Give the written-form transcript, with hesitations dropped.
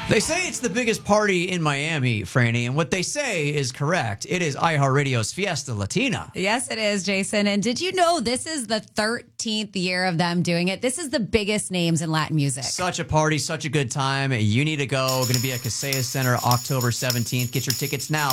They say it's the biggest party in Miami, Franny, and what they say is correct. It is iHeartRadio's Fiesta Latina. Yes, it is, Jason. And did you know this is the 13th year of them doing it? This is the biggest names in Latin music. Such a party, such a good time. You need to go. Going to be at Kaseya Center October 17th. Get your tickets now